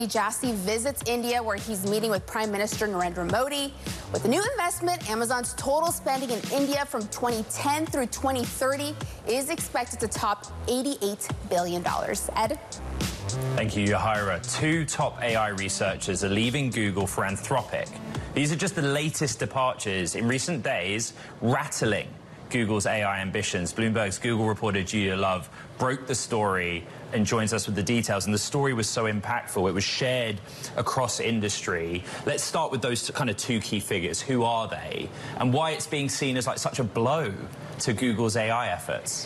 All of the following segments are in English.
Jassy visits India, where he's meeting with Prime Minister Narendra Modi. With the new investment, Amazon's total spending in India from 2010 through 2030 is expected to top $88 billion. Ed? Thank you, Yahira. Two top AI researchers are leaving Google for Anthropic. These are just the latest departures in recent days, rattling Google's AI ambitions. Bloomberg's Google reporter Julia Love broke the story and joins us with the details. And the story was so impactful, it was shared across industry. Let's start with those kind of two key figures. Who are they? And why it's being seen as like such a blow to Google's AI efforts?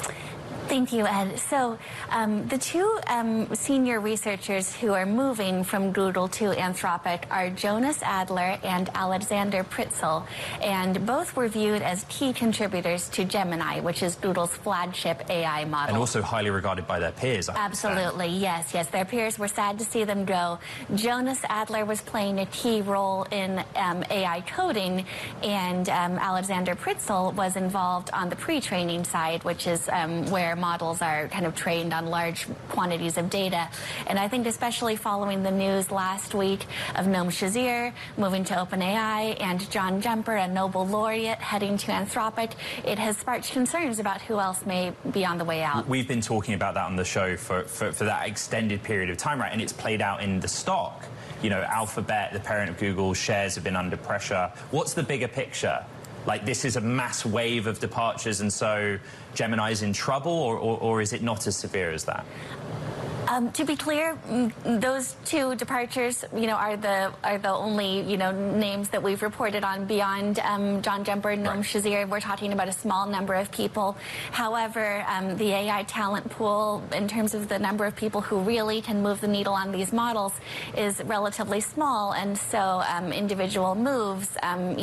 Thank you, Ed. So the two senior researchers who are moving from Google to Anthropic are Jonas Adler and Alexander Pritzel, and both were viewed as key contributors to Gemini, which is Google's flagship AI model. And also highly regarded by their peers, I Absolutely, yes. Their peers were sad to see them go. Jonas Adler was playing a key role in AI coding, and Alexander Pritzel was involved on the pre-training side, which is where models are kind of trained on large quantities of data. And I think especially following the news last week of Noam Shazir moving to OpenAI and John Jumper, a Nobel laureate, heading to Anthropic, it has sparked concerns about who else may be on the way out. We've been talking about that on the show for that extended period of time, right? And it's played out in the stock. You know, Alphabet, the parent of Google, shares have been under pressure. What's the bigger picture? Like, this is a mass wave of departures, and so Gemini's in trouble, or is it not as severe as that? To be clear, those two departures, are the only, names that we've reported on beyond John Jumper and Noam Shazir. We're talking about a small number of people. However, the AI talent pool, in terms of the number of people who really can move the needle on these models, is relatively small, and so individual moves,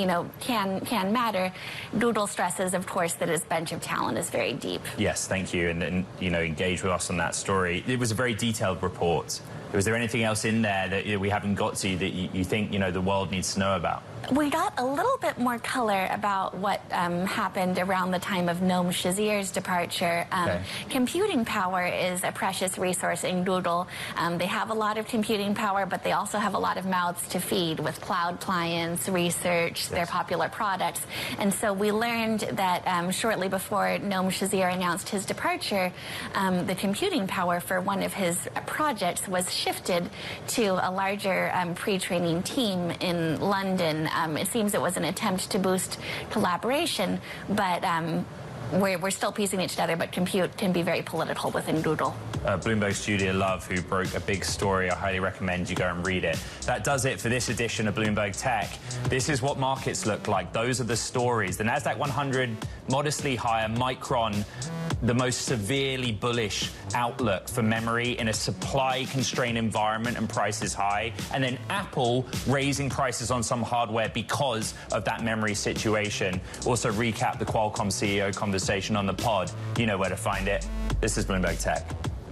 can matter. Google stresses, of course, that its bench of talent is very deep. Yes, thank you, and engage with us on that story. It was a very detailed report. Was there anything else in there that we haven't got to that you think the world needs to know about? We got a little bit more color about what happened around the time of Noam Shazir's departure. Computing power is a precious resource in Google. They have a lot of computing power, but they also have a lot of mouths to feed with cloud clients, research, their popular products. And so we learned that shortly before Noam Shazir announced his departure, the computing power for one of his projects was shifted to a larger pre-training team in London. It seems it was an attempt to boost collaboration, but we're still piecing it together, but compute can be very political within Google. Bloomberg's Julia Love, who broke a big story. I highly recommend you go and read it. That does it for this edition of Bloomberg Tech. This is what markets look like. Those are the stories. The Nasdaq 100 modestly higher. Micron, the most severely bullish outlook for memory in a supply-constrained environment and prices high. And then Apple raising prices on some hardware because of that memory situation. Also recap the Qualcomm CEO conversation on the pod. You know where to find it. This is Bloomberg Tech.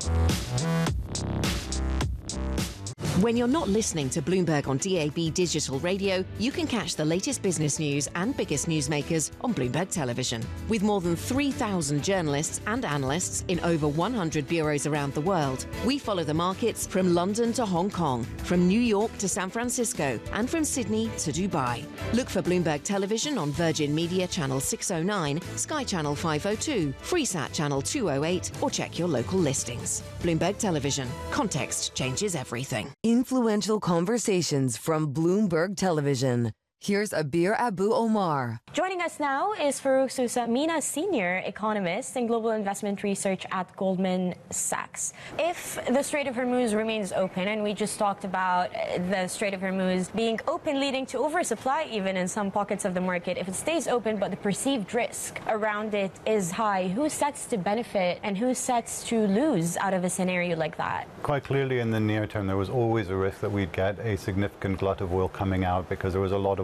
When you're not listening to Bloomberg on DAB digital radio, you can catch the latest business news and biggest newsmakers on Bloomberg Television. With more than 3,000 journalists and analysts in over 100 bureaus around the world, we follow the markets from London to Hong Kong, from New York to San Francisco, and from Sydney to Dubai. Look for Bloomberg Television on Virgin Media Channel 609, Sky Channel 502, Freesat Channel 208, or check your local listings. Bloomberg Television. Context changes everything. Influential conversations from Bloomberg Television. Here's Abir Abu Omar. Joining us now is Farouk Sousa Mina, Senior Economist in Global Investment Research at Goldman Sachs. If the Strait of Hormuz remains open, and we just talked about the Strait of Hormuz being open, leading to oversupply even in some pockets of the market, if it stays open but the perceived risk around it is high, who sets to benefit and who sets to lose out of a scenario like that? Quite clearly in the near term, there was always a risk that we'd get a significant glut of oil coming out because there was a lot of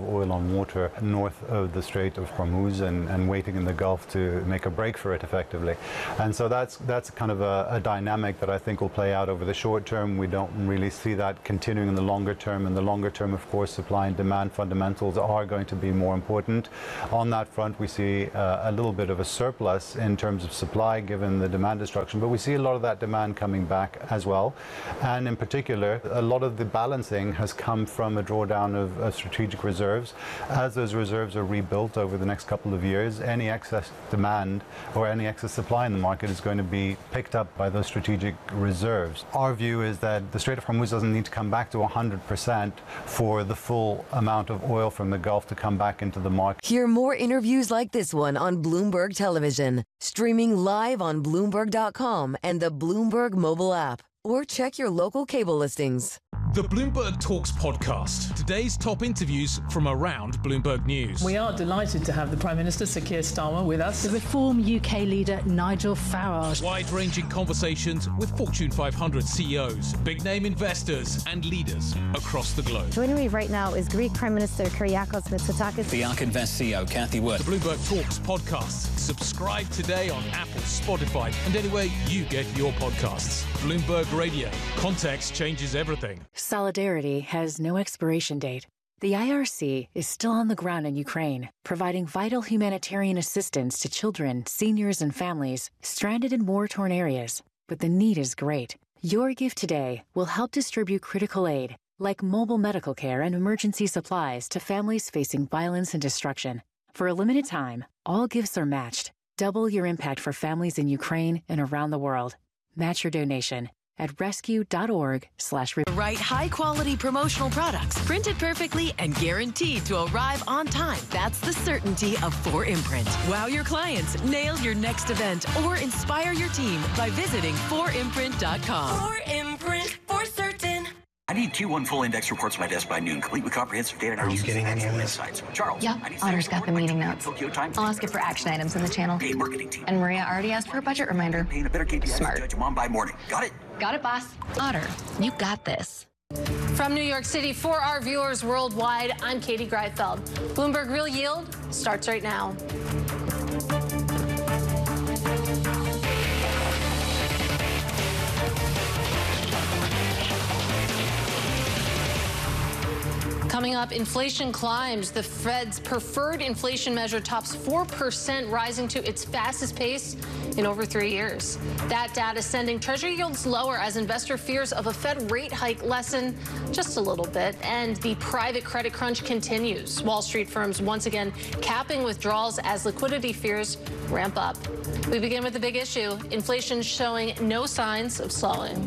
of oil on water north of the Strait of Hormuz and waiting in the Gulf to make a break for it effectively. And so that's kind of a dynamic that I think will play out over the short term. We don't really see that continuing in the longer term. In the longer term, of course, supply and demand fundamentals are going to be more important. On that front, we see a little bit of a surplus in terms of supply given the demand destruction, but we see a lot of that demand coming back as well. And in particular, a lot of the balancing has come from a drawdown of strategic reserves. As those reserves are rebuilt over the next couple of years, any excess demand or any excess supply in the market is going to be picked up by those strategic reserves. Our view is that the Strait of Hormuz doesn't need to come back to 100% for the full amount of oil from the Gulf to come back into the market. Hear more interviews like this one on Bloomberg Television, streaming live on Bloomberg.com and the Bloomberg mobile app, or check your local cable listings. The Bloomberg Talks podcast. Today's top interviews from around Bloomberg News. We are delighted to have the Prime Minister, Sir Keir Starmer, with us. The Reform UK leader, Nigel Farage. Wide-ranging conversations with Fortune 500 CEOs, big-name investors and leaders across the globe. Joining me right now is Greek Prime Minister Kyriakos Mitsotakis. The ARK Invest CEO, Kathy Wood. The Bloomberg Talks podcast. Subscribe today on Apple, Spotify, and anywhere you get your podcasts. Bloomberg Radio. Context changes everything. Solidarity has no expiration date. The IRC is still on the ground in Ukraine, providing vital humanitarian assistance to children, seniors, and families stranded in war-torn areas. But the need is great. Your gift today will help distribute critical aid, like mobile medical care and emergency supplies to families facing violence and destruction. For a limited time, all gifts are matched. Double your impact for families in Ukraine and around the world. Match your donation at rescue.org/. The right high-quality promotional products, printed perfectly and guaranteed to arrive on time. That's the certainty of 4imprint. Wow your clients, nail your next event, or inspire your team by visiting 4imprint.com. 4imprint, for certain. I need Q1 full index reports to my desk by noon, complete with comprehensive data analysis. Are you getting any of this? Insights. Charles. Yeah, Otter's got the meeting notes. I'll ask it for action items in the channel. Hey, marketing team. And Maria already asked for a budget reminder. Paying a better KPI Smart. to judge a mom by morning. Got it? Got it, boss. Otter, you got this. From New York City, for our viewers worldwide, I'm Katie Greifeld. Bloomberg Real Yield starts right now. Coming up, inflation climbs. The Fed's preferred inflation measure tops 4%, rising to its fastest pace in over 3 years. That data sending Treasury yields lower as investor fears of a Fed rate hike lessen just a little bit, and the private credit crunch continues. Wall Street firms once again capping withdrawals as liquidity fears ramp up. We begin with the big issue. Inflation showing no signs of slowing.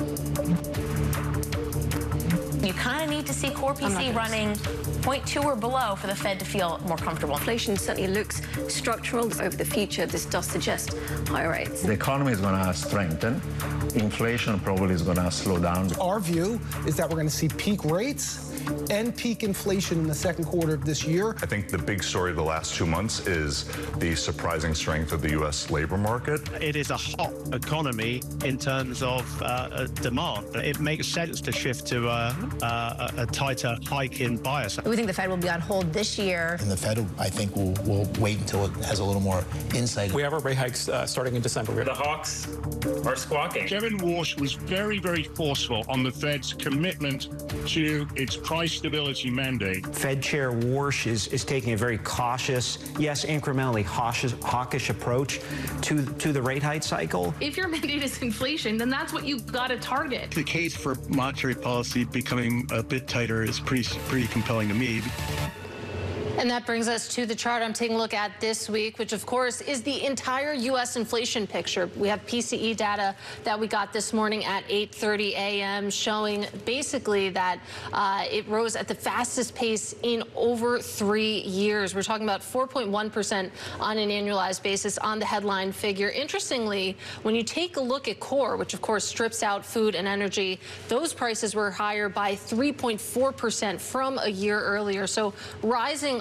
You kind of need to see core PC running 0.2 or below for the Fed to feel more comfortable. Inflation certainly looks structural. Over the future, this does suggest higher rates. The economy is going to strengthen. Inflation probably is going to slow down. Our view is that we're going to see peak rates and peak inflation in the second quarter of this year. I think the big story of the last 2 months is the surprising strength of the U.S. labor market. It is a hot economy in terms of demand. It makes sense to shift to a tighter hike in bias. We think the Fed will be on hold this year. And the Fed, I think, will wait until it has a little more insight. We have our rate hikes starting in December. The hawks are squawking. Kevin Warsh was very, very forceful on the Fed's commitment to its price stability mandate. Fed Chair Warsh is taking a very cautious, yes, incrementally hawkish approach to the rate hike cycle. If your mandate is inflation, then that's what you've got to target. The case for monetary policy becoming a bit tighter is pretty compelling to me. And that brings us to the chart I'm taking a look at this week, which, of course, is the entire U.S. inflation picture. We have PCE data that we got this morning at 8:30 a.m. showing basically that it rose at the fastest pace in over 3 years. We're talking about 4.1% on an annualized basis on the headline figure. Interestingly, when you take a look at core, which, of course, strips out food and energy, those prices were higher by 3.4% from a year earlier. So rising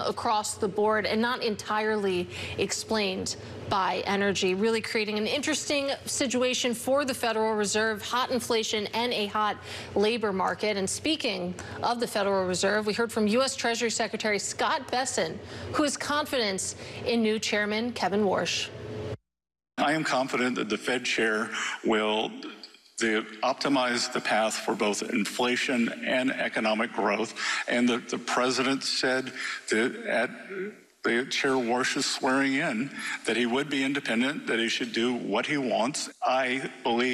across the board and not entirely explained by energy, really creating an interesting situation for the Federal Reserve, hot inflation and a hot labor market. And speaking of the Federal Reserve, we heard from U.S. Treasury Secretary Scott Bessent, who has confidence in new Chairman Kevin Warsh. I am confident that the Fed chair will optimize the path for both inflation and economic growth. And the president said that at the Chair Warsh's swearing in that he would be independent, that he should do what he wants. I believe